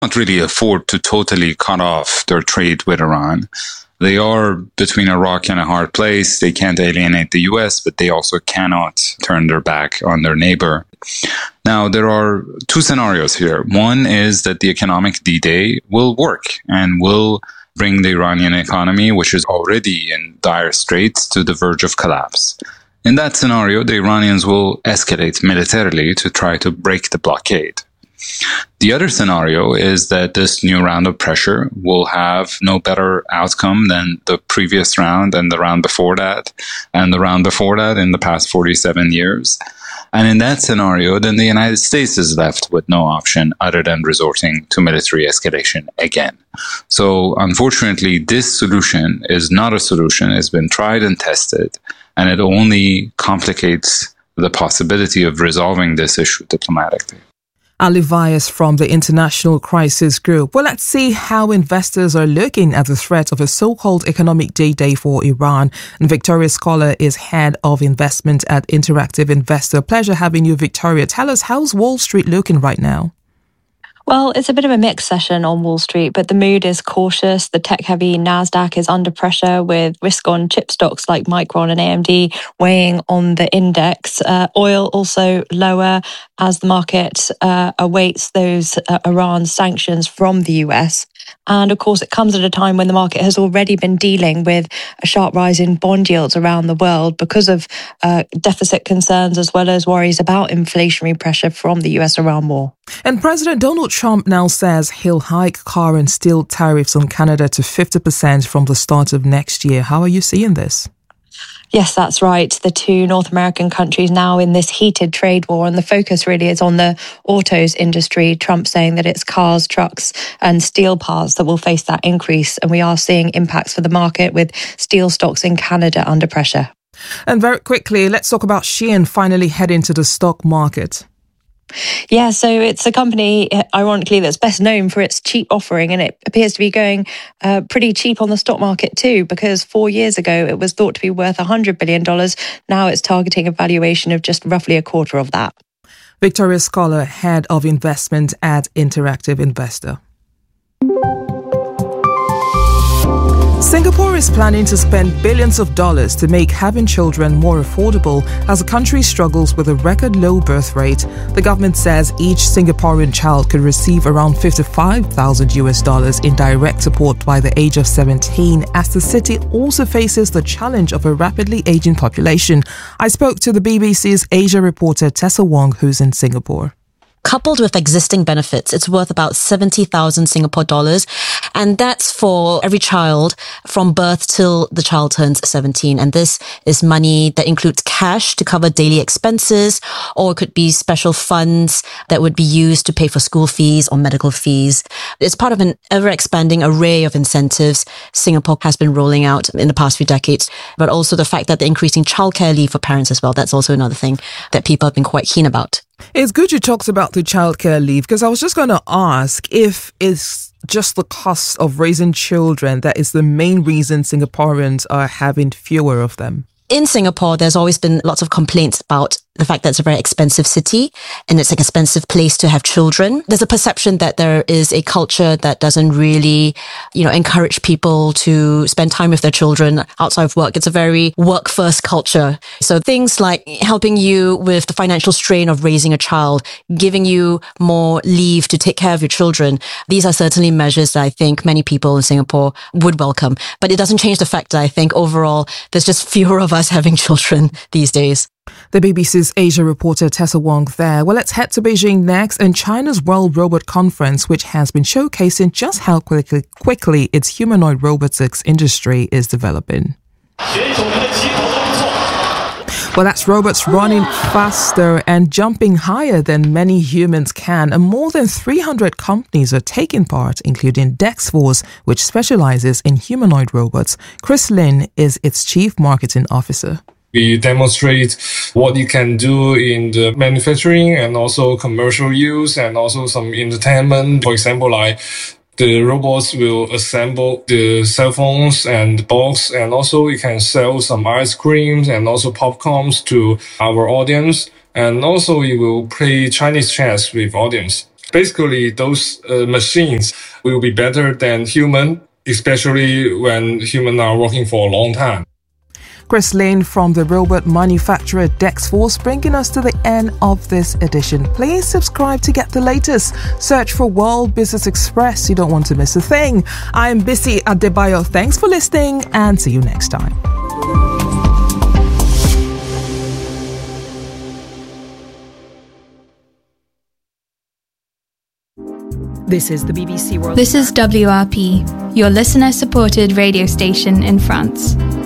not really afford to totally cut off their trade with Iran. They are between a rock and a hard place. They can't alienate the US, but they also cannot turn their back on their neighbor. Now, there are two scenarios here. One is that the economic D-Day will work and will bring the Iranian economy, which is already in dire straits, to the verge of collapse. In that scenario, the Iranians will escalate militarily to try to break the blockade. The other scenario is that this new round of pressure will have no better outcome than the previous round and the round before that, and the round before that in the past 47 years. And in that scenario, then the United States is left with no option other than resorting to military escalation again. So unfortunately, this solution is not a solution. It's been tried and tested, and it only complicates the possibility of resolving this issue diplomatically. Ali Vyas from the International Crisis Group. Well, let's see how investors are looking at the threat of a so-called economic D-Day for Iran. And Victoria Scholar is head of investment at Interactive Investor. Pleasure having you, Victoria. Tell us, how's Wall Street looking right now? Well, it's a bit of a mixed session on Wall Street, but the mood is cautious. The tech-heavy Nasdaq is under pressure with risk on chip stocks like Micron and AMD weighing on the index. Oil also lower as the market awaits those Iran sanctions from the US. And of course, it comes at a time when the market has already been dealing with a sharp rise in bond yields around the world because of deficit concerns as well as worries about inflationary pressure from the US-Iran war. And President Donald Trump now says he'll hike car and steel tariffs on Canada to 50% from the start of next year. How are you seeing this? Yes, that's right. The two North American countries now in this heated trade war, and the focus really is on the autos industry. Trump saying that it's cars, trucks and steel parts that will face that increase. And we are seeing impacts for the market with steel stocks in Canada under pressure. And very quickly, let's talk about Shein finally heading to the stock market. Yeah, so it's a company, ironically, that's best known for its cheap offering, and it appears to be going pretty cheap on the stock market too, because 4 years ago it was thought to be worth $100 billion. Now it's targeting a valuation of just roughly a quarter of that. Victoria Scholar, head of investment at Interactive Investor. Singapore is planning to spend billions of dollars to make having children more affordable as the country struggles with a record low birth rate. The government says each Singaporean child could receive around $55,000 in direct support by the age of 17, as the city also faces the challenge of a rapidly aging population. I spoke to the BBC's Asia reporter Tessa Wong, who's in Singapore. Coupled with existing benefits, it's worth about 70,000 Singapore dollars. And that's for every child from birth till the child turns 17. And this is money that includes cash to cover daily expenses, or it could be special funds that would be used to pay for school fees or medical fees. It's part of an ever-expanding array of incentives Singapore has been rolling out in the past few decades, but also the fact that they're increasing childcare leave for parents as well. That's also another thing that people have been quite keen about. It's good you talked about the childcare leave, because I was just going to ask if it's just the cost of raising children that is the main reason Singaporeans are having fewer of them. In Singapore, there's always been lots of complaints about the fact that it's a very expensive city and it's an expensive place to have children. There's a perception that there is a culture that doesn't really, encourage people to spend time with their children outside of work. It's a very work-first culture. So things like helping you with the financial strain of raising a child, giving you more leave to take care of your children, these are certainly measures that I think many people in Singapore would welcome. But it doesn't change the fact that I think overall there's just fewer of us having children these days. The BBC's Asia reporter Tessa Wong there. Well, let's head to Beijing next, and China's World Robot Conference, which has been showcasing just how quickly its humanoid robotics industry is developing. Well, that's robots running faster and jumping higher than many humans can, and more than 300 companies are taking part, including Dexforce, which specializes in humanoid robots. Chris Lin is its chief marketing officer. We demonstrate what you can do in the manufacturing and also commercial use and also some entertainment. For example, like the robots will assemble the cell phones and box, and also we can sell some ice creams and also popcorns to our audience. And also we will play Chinese chess with audience. Basically, those machines will be better than human, especially when humans are working for a long time. Chris Lane from the robot manufacturer Dexforce, bringing us to the end of this edition. Please subscribe to get the latest. Search for World Business Express. You don't want to miss a thing. I'm Bisi Adebayo. Thanks for listening and see you next time. This is the BBC World. This is WRP, your listener-supported radio station in France.